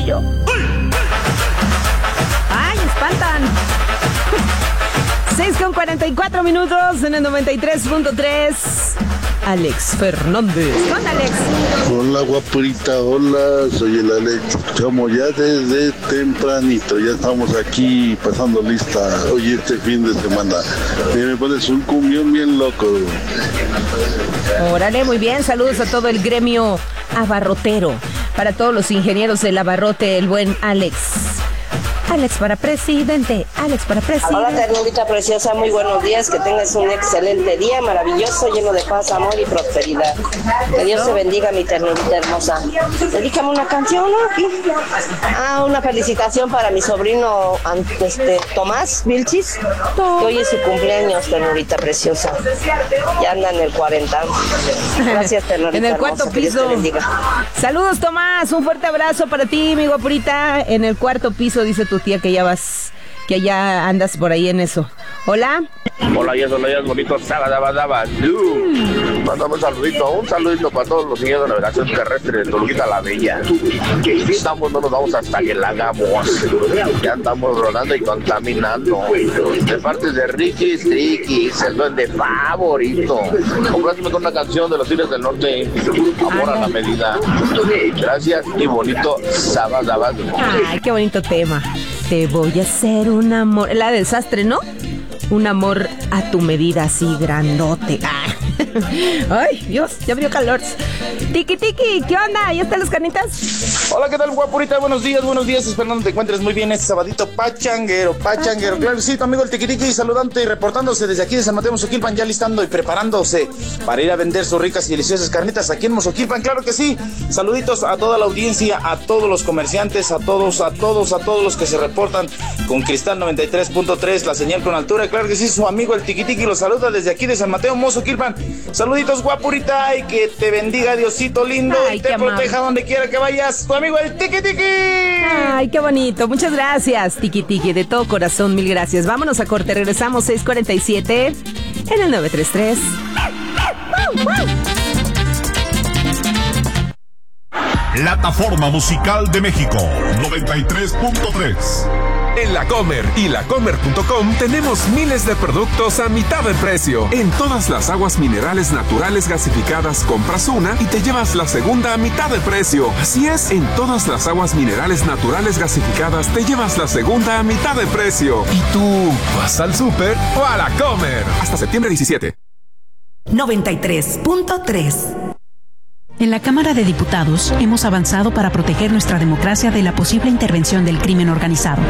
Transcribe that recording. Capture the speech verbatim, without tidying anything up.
yo. ¡Ay, espantan! seis con cuarenta y cuatro minutos en el noventa y tres punto tres. Alex Fernández. ¿Dónde, Alex? Hola, guapurita, hola, soy el Alex. Chamo, ya desde tempranito, ya estamos aquí pasando lista. Hoy este fin de semana. Y me pones un cumbión bien loco. Órale, muy bien. Saludos a todo el gremio abarrotero. Para todos los ingenieros del abarrote, el buen Alex. Alex para presidente, Alex para presidente. Hola, ternurita preciosa, muy buenos días, que tengas un excelente día, maravilloso, lleno de paz, amor y prosperidad. Que Dios te bendiga, mi ternurita hermosa. Dedícame una canción, ¿no? Aquí. Ah, una felicitación para mi sobrino este, Tomás Vilchis, que hoy es su cumpleaños, ternurita preciosa. Ya anda en el cuarenta. Gracias, ternurita en el cuarto hermosa, piso. Saludos, Tomás, un fuerte abrazo para ti, mi guapurita. En el cuarto piso, dice tu tía que ya vas, que ya andas por ahí en eso. Hola. Hola, ya son días bonitos. Sabadabadaba. Mandamos un saludito, un saludito para todos los niños de navegación terrestre de Toluquita la Bella. Que estamos, no nos vamos hasta que la hagamos. Ya estamos rodando y contaminando. De parte de Ricky Ricky, el duende favorito. Complázame con una canción de los Tigres del Norte. Amor a la medida. Gracias y bonito Sabadabadaba. Ay, qué bonito tema. Te voy a hacer un amor. La del sastre, ¿no? Un amor a tu medida, así grandote. Ay, Dios, ya abrió calor. Tiki Tiki, ¿qué onda? ¿Ya están las carnitas? Hola, ¿qué tal, guapurita? Buenos días, buenos días. Esperando te encuentres muy bien este sabadito pachanguero, pachanguero. Claro que sí, tu amigo el Tiki Tiki saludante y reportándose desde aquí de San Mateo, Mozoquilpan, ya listando y preparándose para ir a vender sus ricas y deliciosas carnitas aquí en Mozoquilpan. Claro que sí. Saluditos a toda la audiencia, a todos los comerciantes, a todos, a todos, a todos los que se reportan con Cristal noventa y tres punto tres, la señal con altura. Claro que sí, su amigo el Tiki Tiki los saluda desde aquí de San Mateo, Mozoquilpan. Saluditos, guapurita, y que te bendiga Diosito lindo. Ay, y te proteja amable. Donde quiera que vayas. Tu amigo el Tiki Tiki. Ay, qué bonito. Muchas gracias, Tiki Tiki. De todo corazón, mil gracias. Vámonos a corte. Regresamos seis cuarenta y siete en el nueve tres tres. Plataforma Musical de México noventa y tres punto tres. En La Comer y lacomer punto com tenemos miles de productos a mitad de precio. En todas las aguas minerales naturales gasificadas compras una y te llevas la segunda a mitad de precio. Así es, en todas las aguas minerales naturales gasificadas te llevas la segunda a mitad de precio. ¿Y tú vas al súper o a La Comer? Hasta septiembre diecisiete. noventa y tres punto tres. En la Cámara de Diputados hemos avanzado para proteger nuestra democracia de la posible intervención del crimen organizado.